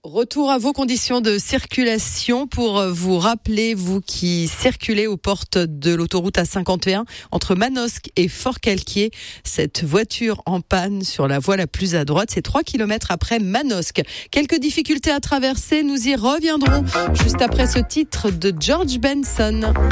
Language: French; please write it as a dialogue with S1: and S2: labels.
S1: Retour à vos conditions de circulation pour vous rappeler, vous qui circulez aux portes de l'autoroute A51 entre Manosque et Forcalquier. Cette voiture en panne sur la voie la plus à droite, c'est 3 km après Manosque. Quelques difficultés à traverser, nous y reviendrons juste après ce titre de George Benson.